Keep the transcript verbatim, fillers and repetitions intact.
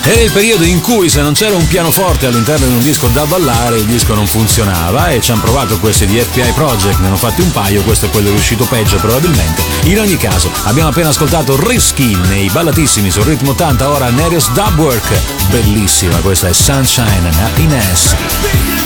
Era il periodo in cui se non c'era un pianoforte all'interno di un disco da ballare il disco non funzionava, e ci hanno provato questi di F P I Project, ne hanno fatti un paio, questo è quello riuscito peggio probabilmente. In ogni caso abbiamo appena ascoltato Risky nei ballatissimi sul ritmo ottanta, ora Nereus Dubwork, bellissima, questa è Sunshine and Happiness.